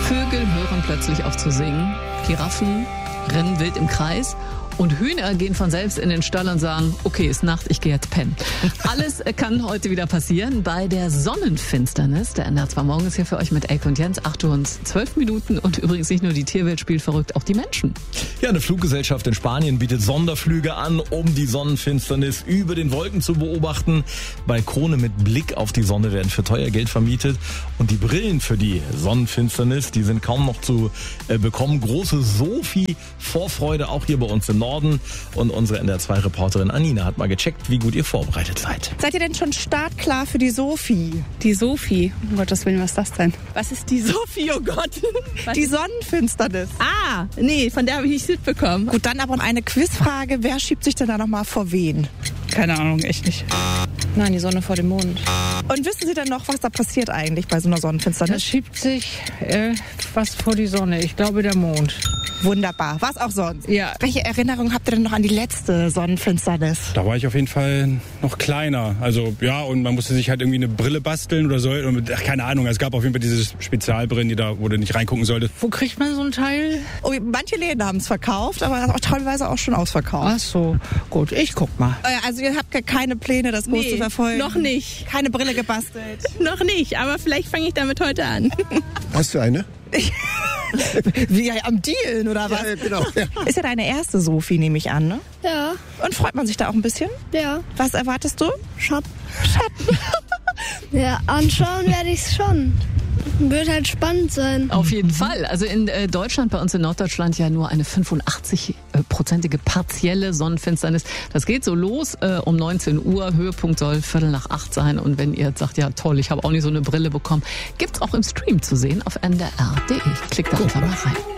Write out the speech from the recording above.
Vögel hören plötzlich auf zu singen, Giraffen rennen wild im Kreis und Hühner gehen von selbst in den Stall und sagen, okay, ist Nacht, ich gehe jetzt pennen. Alles kann heute wieder passieren bei der Sonnenfinsternis. Der NDR 2 Morgen ist hier für euch mit Elke und Jens. 8 Uhr und 12 Minuten und übrigens nicht nur die Tierwelt spielt verrückt, auch die Menschen. Ja, eine Fluggesellschaft in Spanien bietet Sonderflüge an, um die Sonnenfinsternis über den Wolken zu beobachten. Balkone mit Blick auf die Sonne werden für teuer Geld vermietet und die Brillen für die Sonnenfinsternis, die sind kaum noch zu bekommen. Große Sophie-Vorfreude auch hier bei uns im Norden und unsere NDR 2 Reporterin Anina hat mal gecheckt, wie gut ihr vorbereitet seid. Seid ihr denn schon startklar für die Sophie? Die Sophie? Um Gottes Willen, was ist das denn? Was ist die Sophie, oh Gott? Die Sonnenfinsternis. Ah, nee, von der habe ich nichts mitbekommen. Gut, dann aber eine Quizfrage. Wer schiebt sich denn da nochmal vor wen? Keine Ahnung, echt nicht. Nein, die Sonne vor dem Mond. Und wissen Sie denn noch, was da passiert eigentlich bei so einer Da Sonnenfinsternis? schiebt sich was vor die Sonne. Ich glaube, der Mond. Wunderbar. Was auch sonst? Ja. Welche Erinnerung habt ihr denn noch an die letzte Sonnenfinsternis? Da war ich auf jeden Fall noch kleiner. Also ja, und man musste sich halt irgendwie eine Brille basteln oder so. Und, keine Ahnung, es gab auf jeden Fall diese Spezialbrillen, wo du nicht reingucken solltest. Wo kriegt man so ein Teil? Oh, manche Läden haben es verkauft, aber auch teilweise auch schon ausverkauft. Ach so, gut, ich guck mal. Also ihr habt keine Pläne, das groß zu verfolgen? Noch nicht. Keine Brille gebastelt? Noch nicht, aber vielleicht fange ich damit heute an. Hast du eine? Wie am Dealen oder was? Ja, genau. Ja. Ist ja deine erste Sophie, nehme ich an, ne? Ja, Und freut man sich da auch ein bisschen? ja. Was erwartest du? Schatten. Ja, anschauen werde ich es schon. Wird halt spannend sein. Auf jeden Fall. Also in Deutschland, bei uns in Norddeutschland ja nur eine 85-prozentige partielle Sonnenfinsternis. Das geht so los um 19 Uhr. Höhepunkt soll 7:45 sein. Und wenn ihr jetzt sagt, ja toll, ich habe auch nicht so eine Brille bekommen, gibt's auch im Stream zu sehen auf ndr.de. Klickt da einfach mal rein.